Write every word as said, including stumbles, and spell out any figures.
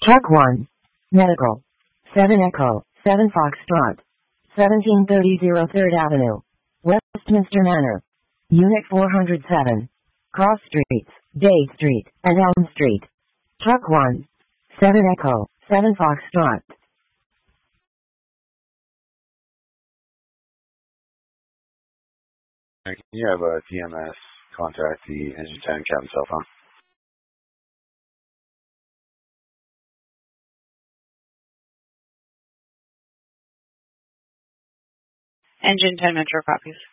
Truck one. Medical. seven Echo, seven Foxtrot. seventeen thirty third Avenue. Westminster Manor. Unit four hundred seven. Cross Streets, Day Street, and Elm Street. Truck one. seven Echo, seven Foxtrot. Can you have a T M S contact the engine ten cabin cell phone? Engine ten Metro copies.